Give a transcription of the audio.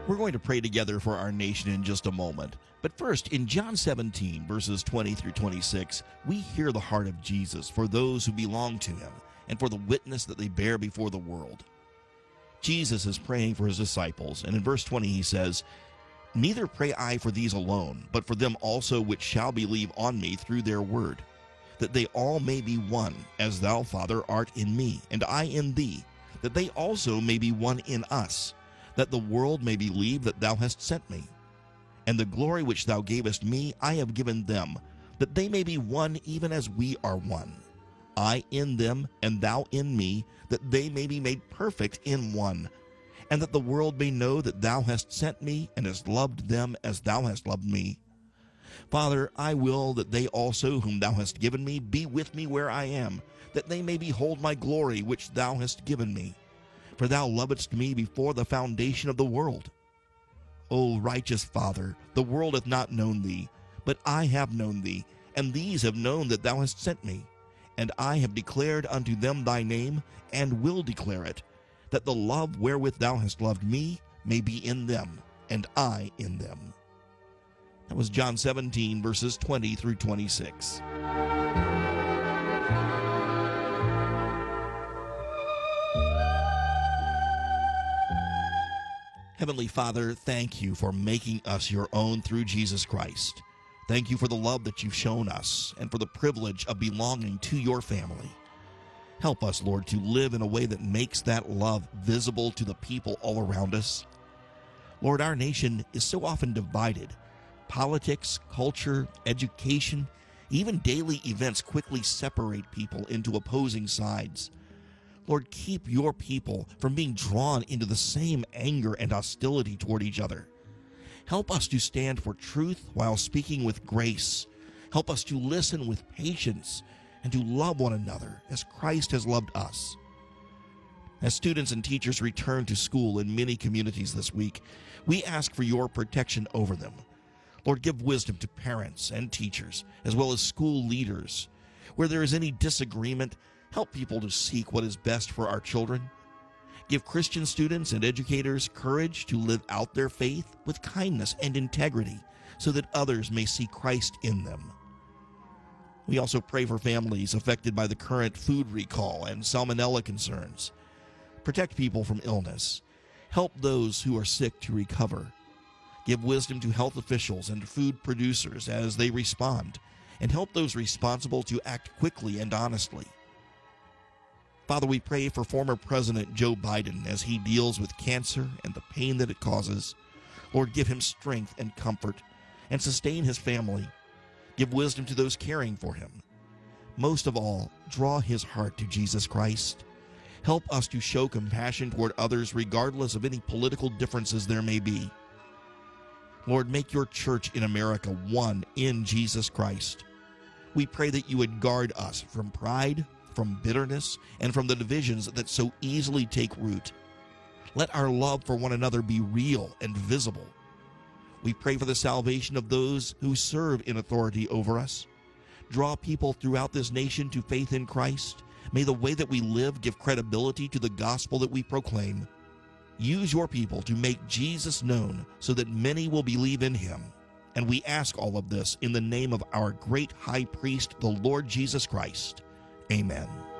We're going to pray together for our nation in just a moment. But first, in John 17, verses 20 through 26, we hear the heart of Jesus for those who belong to him and for the witness that they bear before the world. Jesus is praying for his disciples, and in verse 20 he says, "Neither pray I for these alone, but for them also which shall believe on me through their word, that they all may be one, as thou, Father, art in me, and I in thee, that they also may be one in us, that the world may believe that thou hast sent me. And the glory which thou gavest me I have given them, that they may be one even as we are one. I in them, and thou in me, that they may be made perfect in one, and that the world may know that thou hast sent me, and hast loved them as thou hast loved me. Father, I will that they also whom thou hast given me be with me where I am, that they may behold my glory which thou hast given me. For thou lovedst me before the foundation of the world. O righteous Father, the world hath not known thee, but I have known thee, and these have known that thou hast sent me. And I have declared unto them thy name, and will declare it, that the love wherewith thou hast loved me may be in them, and I in them." That was John 17, verses 20 through 26. Heavenly Father, thank you for making us your own through Jesus Christ. Thank you for the love that you've shown us and for the privilege of belonging to your family. Help us, Lord, to live in a way that makes that love visible to the people all around us. Lord, our nation is so often divided. Politics, culture, education, even daily events quickly separate people into opposing sides. Lord, keep your people from being drawn into the same anger and hostility toward each other. Help us to stand for truth while speaking with grace. Help us to listen with patience and to love one another as Christ has loved us. As students and teachers return to school in many communities this week, we ask for your protection over them. Lord, give wisdom to parents and teachers, as well as school leaders. Where there is any disagreement, help people to seek what is best for our children. Give Christian students and educators courage to live out their faith with kindness and integrity so that others may see Christ in them. We also pray for families affected by the current food recall and salmonella concerns. Protect people from illness. Help those who are sick to recover. Give wisdom to health officials and food producers as they respond, and help those responsible to act quickly and honestly. Father, we pray for former President Joe Biden as he deals with cancer and the pain that it causes. Lord, give him strength and comfort, and sustain his family. Give wisdom to those caring for him. Most of all, draw his heart to Jesus Christ. Help us to show compassion toward others regardless of any political differences there may be. Lord, make your church in America one in Jesus Christ. We pray that you would guard us from pride, from bitterness, and from the divisions that so easily take root. Let our love for one another be real and visible. We pray for the salvation of those who serve in authority over us. Draw people throughout this nation to faith in Christ. May the way that we live give credibility to the gospel that we proclaim. Use your people to make Jesus known so that many will believe in him. And we ask all of this in the name of our great high priest, the Lord Jesus Christ. Amen.